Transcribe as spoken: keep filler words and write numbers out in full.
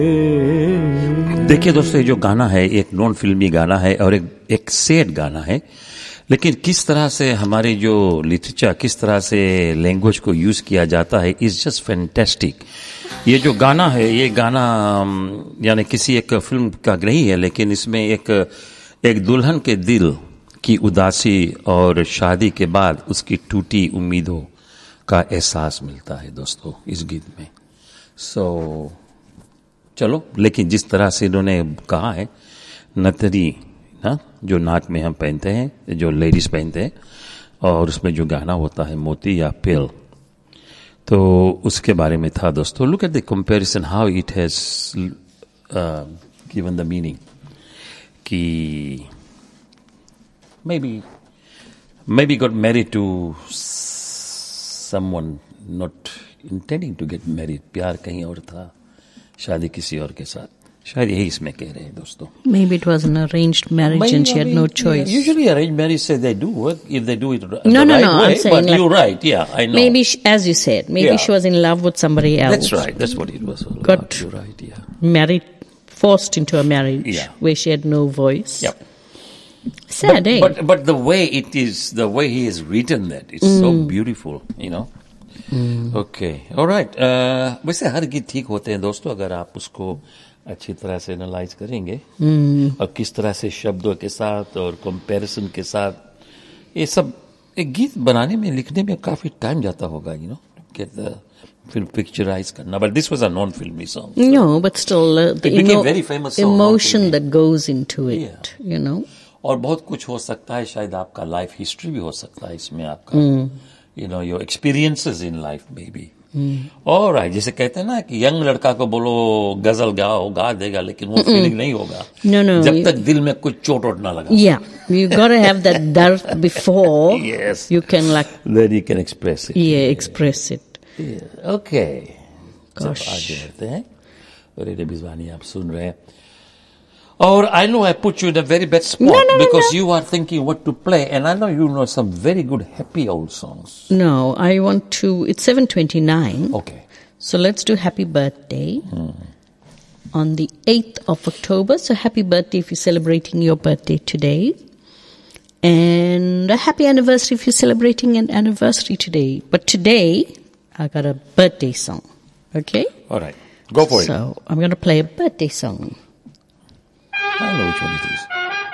देखिए दोस्तों, ये जो गाना है एक नॉन फिल्मी गाना है और एक एक सैड गाना है, लेकिन किस तरह से हमारी जो लिटरेचर, किस तरह से लैंग्वेज को यूज किया जाता है इज जस्ट फैंटास्टिक। ये जो गाना है, ये गाना यानी किसी एक फिल्म का नहीं है, लेकिन इसमें एक एक दुल्हन के दिल की उदासी और शादी के बाद उसकी टूटी उम्मीदों का एहसास मिलता है दोस्तों इस गीत में। सो so, चलो, लेकिन जिस तरह से इन्होंने कहा है, नतरी ना जो नाक में हम पहनते हैं, जो लेडीज पहनते हैं, और उसमें जो गाना होता है मोती या पेल, तो उसके बारे में था दोस्तों। Look at the comparison how it has given the meaning कि maybe maybe got married to someone not intending to get married, प्यार कहीं और था, शादी किसी और के साथ, शायद यही इसमें कह रहे हैं दोस्तों। Maybe it was an arranged marriage maybe, and she had no choice. Yeah, usually arranged marriage say they do work if they do it the no, no, right no, way. I'm saying but like, you're right, yeah, I know. Maybe she, as you said, maybe yeah. she was in love with somebody else. That's right. That's what it was. All got about. You're right. Yeah. Married, forced into a marriage yeah. where she had no voice. Yep. Sad, but, eh? But but the way it is, the way he has written that, it's mm. so beautiful, you know. Mm. Okay, all right. Uh, वैसे हर गीत ठीक होते हैं दोस्तों अगर आप उसको अच्छी तरह से एनालाइज करेंगे mm. और किस तरह से शब्दों के साथ और कंपैरिजन के साथ, ये सब एक गीत बनाने में, लिखने में काफी टाइम जाता होगा, you know, get the film picturized करना. But this was a non-filmy song. So no, but still uh, the it became emo- very famous song, emotion that goes into it, yeah. you know. और बहुत कुछ हो सकता है, शायद आपका life history भी हो सकता है इसमें, आपका you know your experiences in life में भी। और जैसे कहते हैं ना कि यंग लड़का को बोलो गजल गाओ, गा देगा, लेकिन वो फीलिंग नहीं होगा no, no, जब you, तक दिल में कुछ चोट वोट ना लगा। Yeah, you gotta have that dart before yes. you can like then you can express it. Yeah, express it. Yeah. Okay. Gosh. आगे बढ़ते हैं। रेडियो बिजवानी आप सुन रहे हैं, और I know I put you in a very bad spot no, no, because no. you are thinking what to play, and I know you know some very good happy old songs. No, I want to. It's seven twenty-nine. Okay. So let's do Happy Birthday hmm. on the eighth of October. So happy birthday if you're celebrating your birthday today, and a happy anniversary if you're celebrating an anniversary today. But today I got a birthday song. Okay. All right. Go for so it. So I'm going to play a birthday song. I know which one it is.